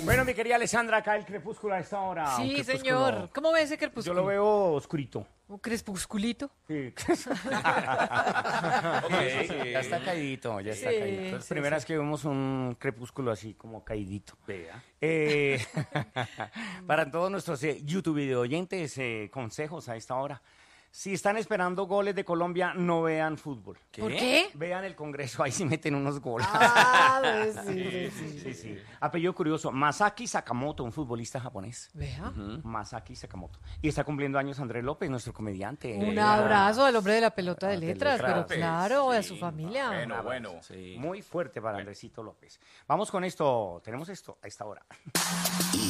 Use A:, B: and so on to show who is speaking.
A: Bueno, mi querida Alessandra, acá el crepúsculo a esta hora.
B: Sí, señor. ¿Cómo ve ese crepúsculo?
A: Yo lo veo oscurito.
B: ¿Un crepusculito?
A: Sí.
C: Okay.
A: Ya está caidito, ya está
B: Sí,
A: caidito. Es
B: sí,
A: primera vez que vemos un crepúsculo así como caidito.
C: Vea.
A: Para todos nuestros YouTube video oyentes, consejos a esta hora. Si están esperando goles de Colombia, no vean fútbol.
B: ¿Por qué?
A: Vean el Congreso, ahí sí meten unos goles.
B: Ah, sí.
A: Sí. Apellido curioso, Masaki Sakamoto, un futbolista japonés.
B: Vea.
A: Masaki Sakamoto. Y está cumpliendo años Andrés López, nuestro comediante.
B: Un abrazo al hombre de la pelota de
A: De
B: letras, pero
A: letras.
B: claro, a
C: Sí,
B: su familia.
C: Bueno.
A: Muy fuerte para Andresito López. Vamos con esto, tenemos esto a esta hora.